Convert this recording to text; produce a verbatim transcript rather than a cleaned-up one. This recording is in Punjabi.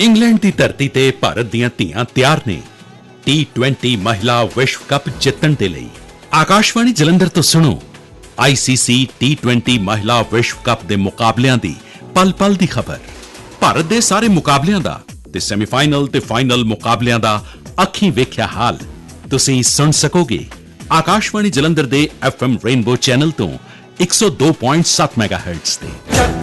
ਇੰਗਲੈਂਡ ਦੀ ਧਰਤੀ ਤੇ ਭਾਰਤ ਦੀਆਂ ਧੀਆਂ ਤਿਆਰ ਨੇ ਟੀ ਟਵੈਂਟੀ ਮਹਿਲਾ ਵਿਸ਼ਵ ਕੱਪ ਜਿੱਤਣ ਦੇ ਲਈ। ਆਕਾਸ਼ਵਾਣੀ ਜਲੰਧਰ ਤੋਂ ਸੁਣੋ ਆਈਸੀਸੀ ਟੀ ਟਵੈਂਟੀ ਮਹਿਲਾ ਵਿਸ਼ਵ ਕੱਪ ਦੇ ਮੁਕਾਬਲਿਆਂ ਦੀ ਪਲ ਪਲ ਦੀ ਖਬਰ। ਭਾਰਤ ਦੇ ਸਾਰੇ ਮੁਕਾਬਲਿਆਂ ਦਾ ਤੇ ਸੈਮੀਫਾਈਨਲ ਤੇ ਫਾਈਨਲ ਮੁਕਾਬਲਿਆਂ ਦਾ ਅੱਖੀਂ ਵੇਖਿਆ ਹਾਲ ਤੁਸੀਂ ਸੁਣ ਸਕੋਗੇ ਆਕਾਸ਼ਵਾਣੀ ਜਲੰਧਰ ਦੇ ਐਫਐਮ ਰੇਨਬੋ ਚੈਨਲ ਤੋਂ ਇੱਕ ਸੌ ਦੋ ਪੁਆਇੰਟ ਸੱਤ ਮੈਗਾਹਰਟਜ਼ ਤੇ।